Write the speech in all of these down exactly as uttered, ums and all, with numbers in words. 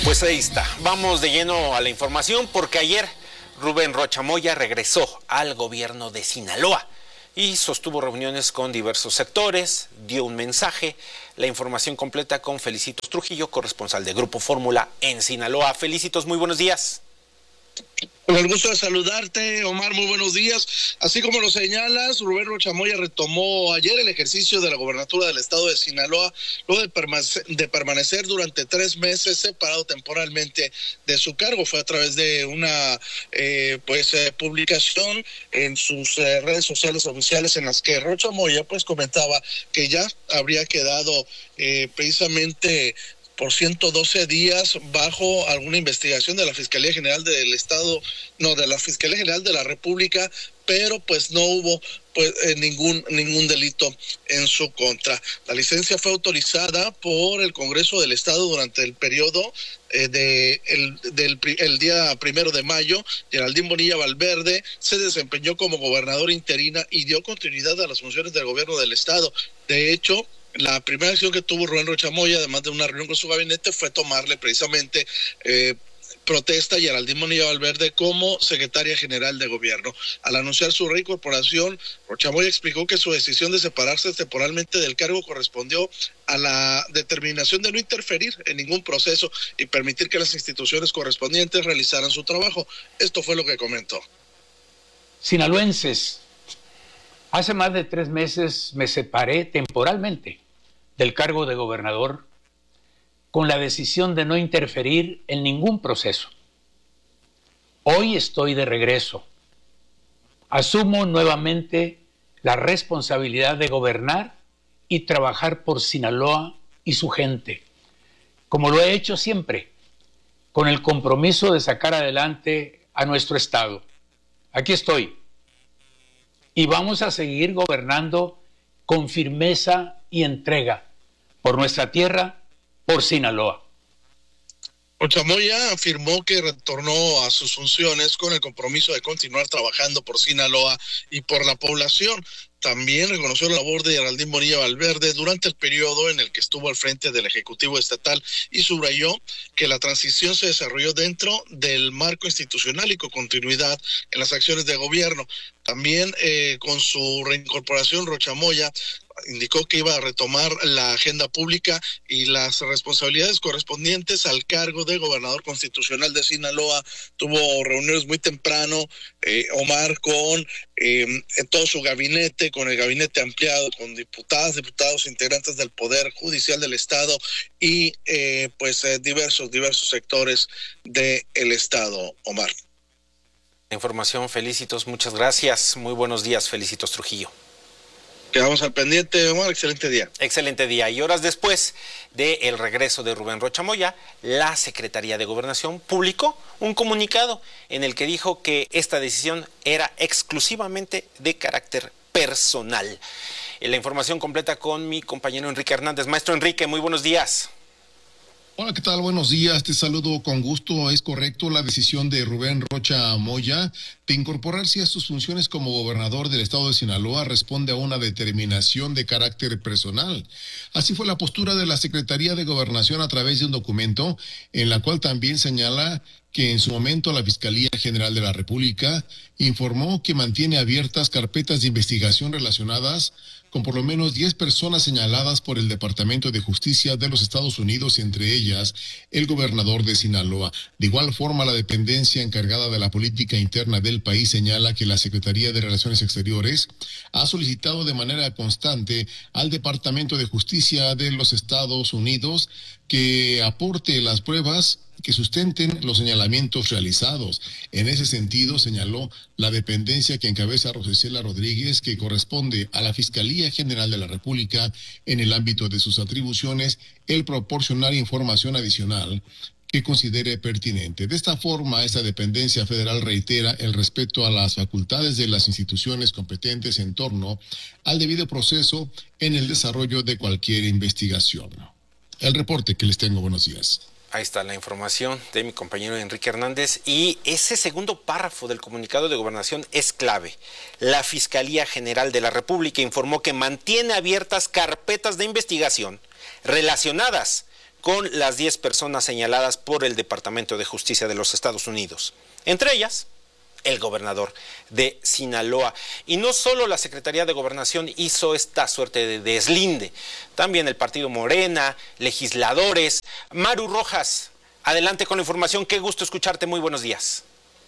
Pues ahí está, vamos de lleno a la información porque ayer Rubén Rocha Moya regresó al gobierno de Sinaloa y sostuvo reuniones con diversos sectores, dio un mensaje. La información completa con Felicitos Trujillo, corresponsal de Grupo Fórmula en Sinaloa. Felicitos, muy buenos días. Con el gusto de saludarte, Omar, muy buenos días. Así como lo señalas, Rubén Rocha Moya retomó ayer el ejercicio de la gobernatura del estado de Sinaloa, luego de, permanecer, de permanecer durante tres meses separado temporalmente de su cargo. Fue a través de una eh, pues eh, publicación en sus eh, redes sociales oficiales en las que Rocha Moya pues comentaba que ya habría quedado eh, precisamente por ciento doce días bajo alguna investigación de la Fiscalía General del Estado, no, de la Fiscalía General de la República, pero pues no hubo pues eh, ningún ningún delito en su contra. La licencia fue autorizada por el Congreso del Estado durante el periodo eh, de el, del el día primero de mayo. Geraldine Bonilla Valverde se desempeñó como gobernadora interina y dio continuidad a las funciones del gobierno del Estado. De hecho, la primera acción que tuvo Rubén Rocha Moya, además de una reunión con su gabinete, fue tomarle precisamente eh, protesta a Geraldine Bonilla Valverde como secretaria general de gobierno. Al anunciar su reincorporación, Rocha Moya explicó que su decisión de separarse temporalmente del cargo correspondió a la determinación de no interferir en ningún proceso y permitir que las instituciones correspondientes realizaran su trabajo. Esto fue lo que comentó. Sinaloenses, hace más de tres meses me separé temporalmente del cargo de gobernador con la decisión de no interferir en ningún proceso. Hoy estoy de regreso. Asumo nuevamente la responsabilidad de gobernar y trabajar por Sinaloa y su gente, como lo he hecho siempre, con el compromiso de sacar adelante a nuestro estado. Aquí estoy. Y vamos a seguir gobernando con firmeza y entrega por nuestra tierra, por Sinaloa. Rocha Moya afirmó que retornó a sus funciones con el compromiso de continuar trabajando por Sinaloa y por la población. También reconoció la labor de Geraldine Bonilla Valverde durante el periodo en el que estuvo al frente del Ejecutivo Estatal y subrayó que la transición se desarrolló dentro del marco institucional y con continuidad en las acciones de gobierno. También eh, con su reincorporación, Rocha Moya indicó que iba a retomar la agenda pública y las responsabilidades correspondientes al cargo de gobernador constitucional de Sinaloa. Tuvo reuniones muy temprano, eh, Omar, con eh, todo su gabinete, con el gabinete ampliado, con diputadas, diputados, integrantes del Poder Judicial del Estado y eh, pues eh, diversos, diversos sectores del Estado, Omar. Información, Felicitos, muchas gracias. Muy buenos días, Felicitos Trujillo. Quedamos al pendiente, Omar, excelente día. Excelente día. Y horas después del regreso de Rubén Rocha Moya, la Secretaría de Gobernación publicó un comunicado en el que dijo que esta decisión era exclusivamente de carácter personal. La información completa con mi compañero Enrique Hernández. Maestro Enrique, muy buenos días. Hola, ¿qué tal? Buenos días, te saludo con gusto. Es correcto la decisión de Rubén Rocha Moya de incorporarse a sus funciones como gobernador del estado de Sinaloa responde a una determinación de carácter personal. Así fue la postura de la Secretaría de Gobernación a través de un documento en la cual también señala que en su momento la Fiscalía General de la República informó que mantiene abiertas carpetas de investigación relacionadas con por lo menos diez personas señaladas por el Departamento de Justicia de los Estados Unidos, entre ellas el gobernador de Sinaloa. De igual forma, la dependencia encargada de la política interna del país señala que la Secretaría de Relaciones Exteriores ha solicitado de manera constante al Departamento de Justicia de los Estados Unidos que aporte las pruebas que sustenten los señalamientos realizados. En ese sentido, señaló la dependencia que encabeza Rosicela Rodríguez, que corresponde a la Fiscalía General de la República en el ámbito de sus atribuciones, el proporcionar información adicional que considere pertinente. De esta forma, esta dependencia federal reitera el respeto a las facultades de las instituciones competentes en torno al debido proceso en el desarrollo de cualquier investigación. El reporte que les tengo. Buenos días. Ahí está la información de mi compañero Enrique Hernández y ese segundo párrafo del comunicado de gobernación es clave. La Fiscalía General de la República informó que mantiene abiertas carpetas de investigación relacionadas con las diez personas señaladas por el Departamento de Justicia de los Estados Unidos. Entre ellas, el gobernador de Sinaloa. Y no solo la Secretaría de Gobernación hizo esta suerte de deslinde, también el Partido Morena, legisladores. Maru Rojas, adelante con la información. Qué gusto escucharte, muy buenos días.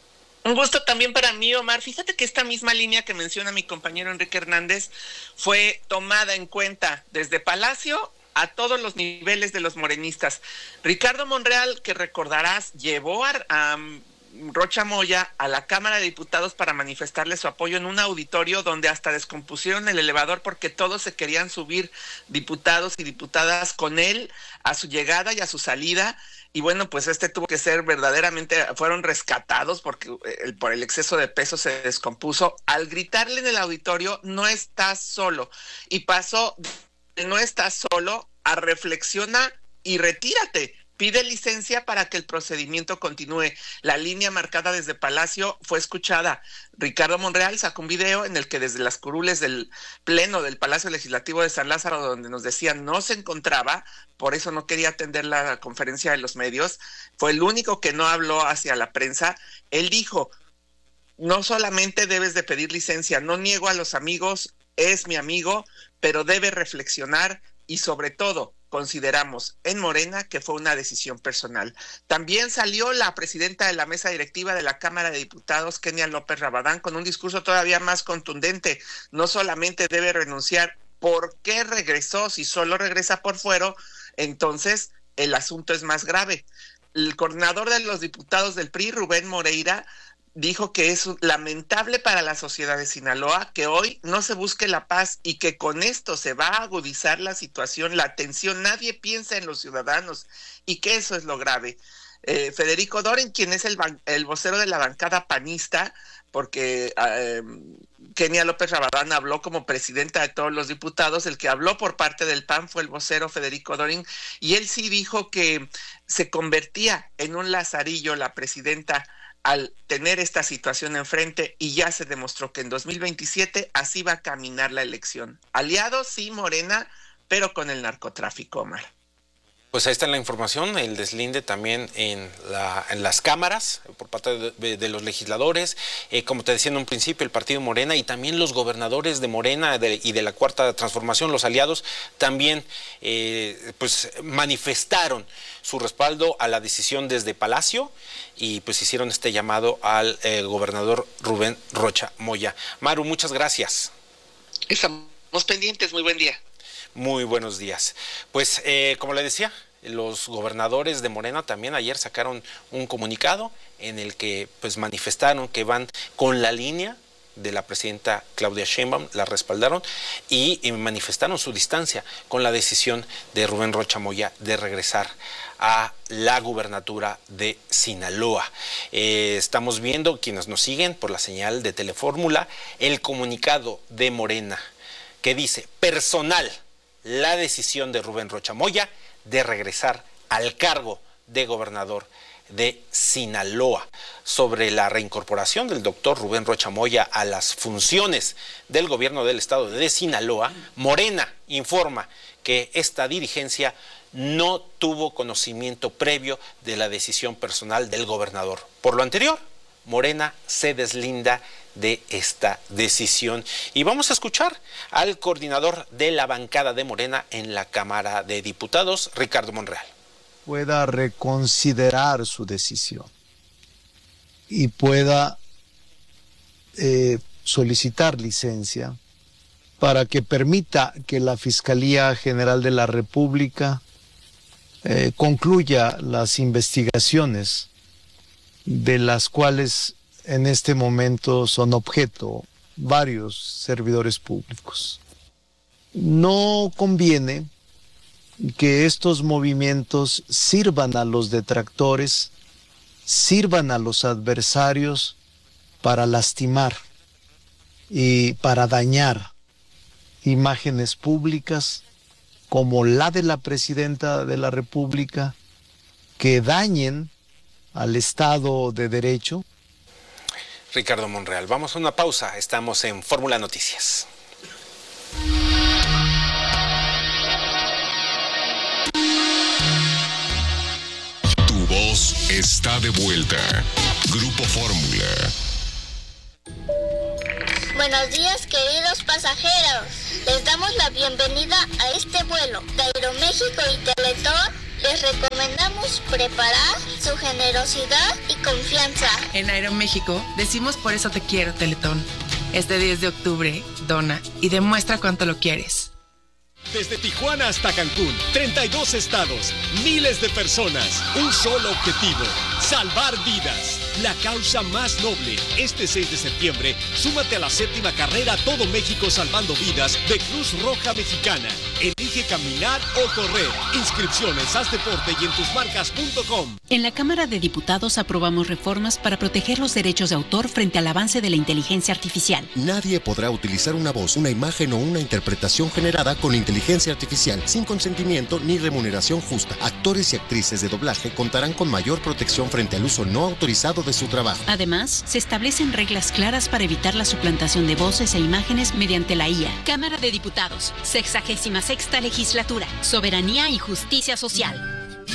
Un gusto también para mí, Omar. Fíjate que esta misma línea que menciona mi compañero Enrique Hernández fue tomada en cuenta desde Palacio a todos los niveles de los morenistas. Ricardo Monreal, que recordarás, llevó a, a Rocha Moya a la Cámara de Diputados para manifestarle su apoyo en un auditorio donde hasta descompusieron el elevador porque todos se querían subir, diputados y diputadas, con él a su llegada y a su salida. Y bueno, pues este tuvo que ser verdaderamente, fueron rescatados porque el, por el exceso de peso se descompuso. Al gritarle en el auditorio, no estás solo. Y pasó de no estás solo a reflexiona y retírate. Pide licencia para que el procedimiento continúe. La línea marcada desde Palacio fue escuchada. Ricardo Monreal sacó un video en el que desde las curules del pleno del Palacio Legislativo de San Lázaro, donde nos decían no se encontraba, por eso no quería atender la conferencia de los medios, fue el único que no habló hacia la prensa. Él dijo, no solamente debes de pedir licencia, no niego a los amigos, es mi amigo, pero debe reflexionar y sobre todo, consideramos en Morena que fue una decisión personal. También salió la presidenta de la mesa directiva de la Cámara de Diputados, Kenia López Rabadán, con un discurso todavía más contundente. No solamente debe renunciar, ¿por qué regresó? Si solo regresa por fuero, entonces el asunto es más grave. El coordinador de los diputados del P R I, Rubén Moreira, dijo que es lamentable para la sociedad de Sinaloa que hoy no se busque la paz y que con esto se va a agudizar la situación, la tensión, nadie piensa en los ciudadanos y que eso es lo grave. Eh, Federico Dorin, quien es el, el vocero de la bancada panista, porque eh, Kenia López Rabadán habló como presidenta de todos los diputados, el que habló por parte del P A N fue el vocero Federico Dorin, y él sí dijo que se convertía en un lazarillo la presidenta al tener esta situación enfrente, y ya se demostró que en dos mil veintisiete así va a caminar la elección. Aliados, sí, Morena, pero con el narcotráfico, Omar. Pues ahí está la información, el deslinde también en, la, en las cámaras por parte de, de, de los legisladores, eh, como te decía en un principio, el partido Morena y también los gobernadores de Morena de, y de la Cuarta Transformación, los aliados, también eh, pues manifestaron su respaldo a la decisión desde Palacio y pues hicieron este llamado al eh, gobernador Rubén Rocha Moya. Maru, muchas gracias. Estamos pendientes, muy buen día. Muy buenos días. Pues eh, como le decía, los gobernadores de Morena también ayer sacaron un comunicado en el que pues manifestaron que van con la línea de la presidenta Claudia Sheinbaum, la respaldaron y, y manifestaron su distancia con la decisión de Rubén Rocha Moya de regresar a la gubernatura de Sinaloa. Eh, estamos viendo, quienes nos siguen por la señal de Telefórmula, el comunicado de Morena que dice, personal, la decisión de Rubén Rocha Moya de regresar al cargo de gobernador de Sinaloa. Sobre la reincorporación del doctor Rubén Rocha Moya a las funciones del gobierno del estado de Sinaloa, Morena informa que esta dirigencia no tuvo conocimiento previo de la decisión personal del gobernador. Por lo anterior, Morena se deslinda de esta decisión. Y vamos a escuchar al coordinador de la bancada de Morena en la Cámara de Diputados, Ricardo Monreal. Pueda reconsiderar su decisión y pueda eh, solicitar licencia para que permita que la Fiscalía General de la República eh, concluya las investigaciones de las cuales en este momento son objeto varios servidores públicos. No conviene que estos movimientos sirvan a los detractores, sirvan a los adversarios para lastimar y para dañar imágenes públicas como la de la presidenta de la República, que dañen al Estado de Derecho. Ricardo Monreal, vamos a una pausa, estamos en Fórmula Noticias. está de vuelta. Grupo Fórmula. Buenos días, queridos pasajeros. Les damos la bienvenida a este vuelo de Aeroméxico y Teletón. Les recomendamos preparar su generosidad y confianza. En Aeroméxico decimos por eso te quiero, Teletón. Este diez de octubre, dona y demuestra cuánto lo quieres. Desde Tijuana hasta Cancún, treinta y dos estados, miles de personas, un solo objetivo, salvar vidas. La causa más noble. Este seis de septiembre, súmate a la séptima carrera Todo México Salvando Vidas de Cruz Roja Mexicana. Elige caminar o correr. Inscripciones, haz deporte y en tus marcas punto com. En la Cámara de Diputados aprobamos reformas para proteger los derechos de autor frente al avance de la inteligencia artificial. Nadie podrá utilizar una voz, una imagen o una interpretación generada con inteligencia artificial sin consentimiento ni remuneración justa. Actores y actrices de doblaje contarán con mayor protección frente al uso no autorizado de su trabajo. Además, se establecen reglas claras para evitar la suplantación de voces e imágenes mediante la I A. Cámara de Diputados, sexagésima sexta legislatura, soberanía y justicia social.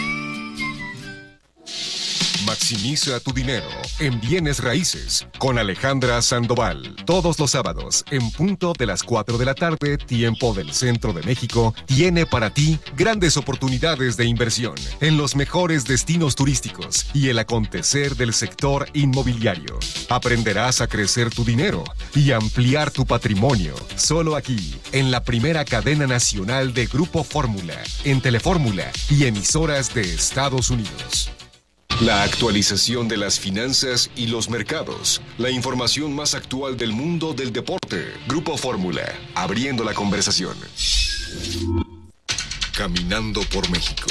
Maximiza tu dinero en bienes raíces con Alejandra Sandoval. Todos los sábados, en punto de las cuatro de la tarde, tiempo del centro de México, tiene para ti grandes oportunidades de inversión en los mejores destinos turísticos y el acontecer del sector inmobiliario. Aprenderás a crecer tu dinero y ampliar tu patrimonio. Solo aquí, en la primera cadena nacional de Grupo Fórmula, en Telefórmula y emisoras de Estados Unidos. La actualización de las finanzas y los mercados. La información más actual del mundo del deporte. Grupo Fórmula, abriendo la conversación. Caminando por México.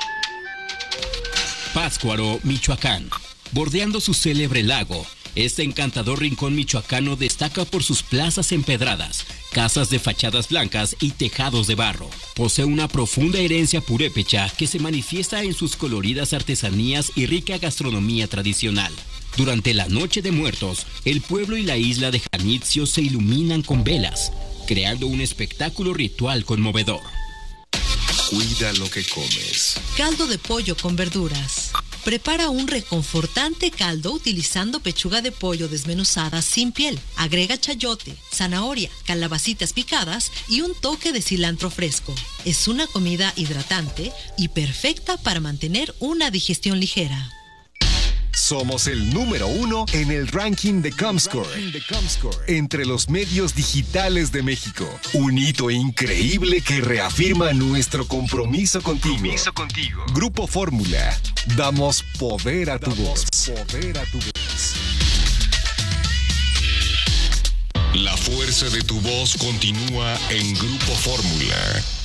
Pátzcuaro, Michoacán. Bordeando su célebre lago, este encantador rincón michoacano destaca por sus plazas empedradas, casas de fachadas blancas y tejados de barro. Posee una profunda herencia purépecha que se manifiesta en sus coloridas artesanías y rica gastronomía tradicional. Durante la Noche de Muertos, el pueblo y la isla de Janitzio se iluminan con velas, creando un espectáculo ritual conmovedor. Cuida lo que comes. Caldo de pollo con verduras. Prepara un reconfortante caldo utilizando pechuga de pollo desmenuzada sin piel. Agrega chayote, zanahoria, calabacitas picadas y un toque de cilantro fresco. Es una comida hidratante y perfecta para mantener una digestión ligera. Somos el número uno en el ranking de Comscore, entre los medios digitales de México. Un hito increíble que reafirma nuestro compromiso contigo. Compromiso contigo. Grupo Fórmula. Damos poder a tu voz. Poder a tu voz. La fuerza de tu voz continúa en Grupo Fórmula.